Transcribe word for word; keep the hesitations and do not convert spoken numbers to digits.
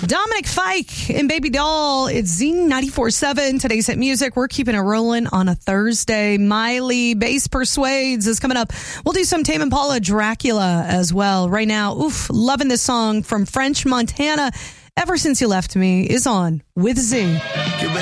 Dominic Fike and Baby Doll. It's Z ninety-four point seven. Today's hit music. We're keeping it rolling on a Thursday. Miley, Bass Persuades is coming up. We'll do some Tame Impala, Dracula as well. Right now, oof, loving this song from French Montana. Ever Since You Left Me is on with Z.